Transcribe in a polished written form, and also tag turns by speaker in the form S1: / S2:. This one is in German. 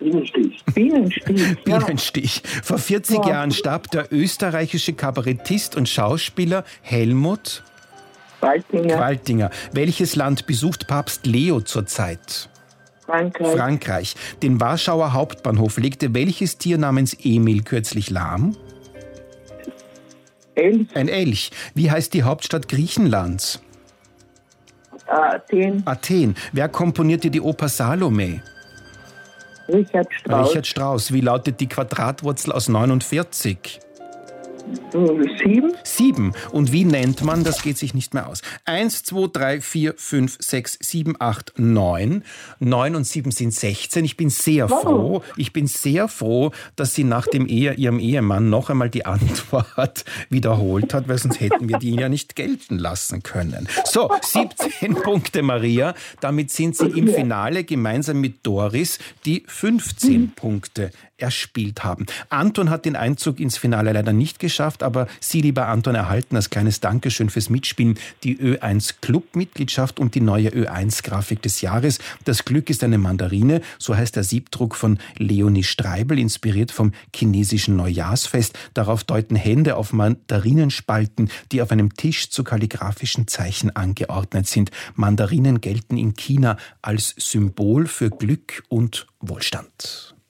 S1: Bienenstich.
S2: Bienenstich. Vor 40 Jahren starb der österreichische Kabarettist und Schauspieler Helmut Qualtinger. Welches Land besucht Papst Leo zurzeit? Frankreich. Den Warschauer Hauptbahnhof legte welches Tier namens Emil kürzlich lahm?
S1: Elch.
S2: Ein Elch. Wie heißt die Hauptstadt Griechenlands? Athen. Wer komponierte die Oper Salome? Richard Strauss. Wie lautet die Quadratwurzel aus 49? 7. Und wie nennt man, das geht sich nicht mehr aus. 1, 2, 3, 4, 5, 6, 7, 8, 9. 9 und 7 sind 16. Ich bin sehr froh, dass sie nach ihrem Ehemann noch einmal die Antwort wiederholt hat, weil sonst hätten wir die ja nicht gelten lassen können. So, 17 Punkte, Maria. Damit sind Sie im Finale gemeinsam mit Doris, die 15 Punkte erspielt haben. Anton hat den Einzug ins Finale leider nicht geschafft, aber Sie, lieber Anton, erhalten als kleines Dankeschön fürs Mitspielen die Ö1 Club-Mitgliedschaft und die neue Ö1-Grafik des Jahres. Das Glück ist eine Mandarine, so heißt der Siebdruck von Leonie Streibel, inspiriert vom chinesischen Neujahrsfest. Darauf deuten Hände auf Mandarinenspalten, die auf einem Tisch zu kalligraphischen Zeichen angeordnet sind. Mandarinen gelten in China als Symbol für Glück und Wohlstand.